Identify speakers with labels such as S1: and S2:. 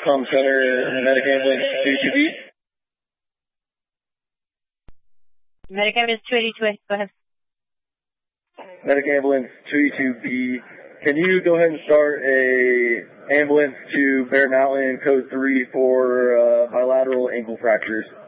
S1: Com Center, Medic Ambulance 282B.
S2: Medic Ambulance 282A, go ahead.
S1: Medic Ambulance 282B, can you go ahead and start a ambulance to Bear Mountain, code 3 for bilateral ankle fractures?